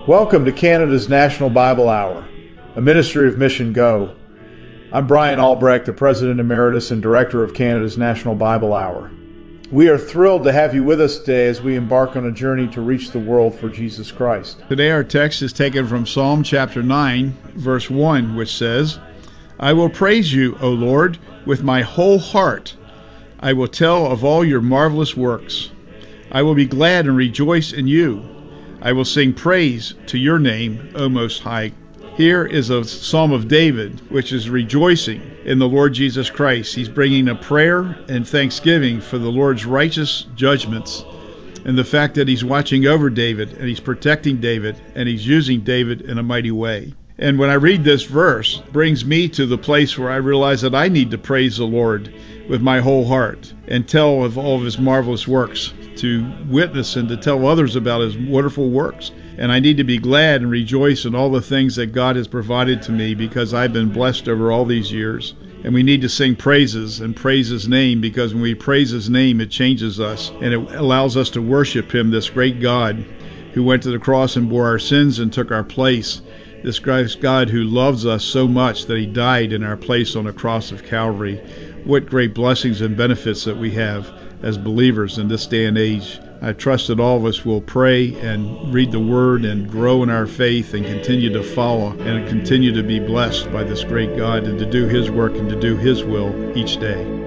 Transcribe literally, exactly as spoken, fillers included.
Welcome to Canada's National Bible Hour, a ministry of Mission Go. I'm Brian Albrecht, the President Emeritus and Director of Canada's National Bible Hour. We are thrilled to have you with us today as we embark on a journey to reach the world for Jesus Christ. Today our text is taken from Psalm chapter nine, verse one, which says, I will praise you, O Lord, with my whole heart. I will tell of all your marvelous works. I will be glad and rejoice in you. I will sing praise to your name, O Most High. Here is a Psalm of David, which is rejoicing in the Lord Jesus Christ. He's bringing a prayer and thanksgiving for the Lord's righteous judgments and the fact that he's watching over David and he's protecting David and he's using David in a mighty way. And when I read this verse, it brings me to the place where I realize that I need to praise the Lord with my whole heart and tell of all of his marvelous works, to witness and to tell others about his wonderful works. And I need to be glad and rejoice in all the things that God has provided to me because I've been blessed over all these years. And we need to sing praises and praise his name, because when we praise his name, it changes us and it allows us to worship him, this great God who went to the cross and bore our sins and took our place. This God who loves us so much that he died in our place on the cross of Calvary. What great blessings and benefits that we have as believers in this day and age. I trust that all of us will pray and read the Word and grow in our faith and continue to follow and continue to be blessed by this great God and to do his work and to do his will each day.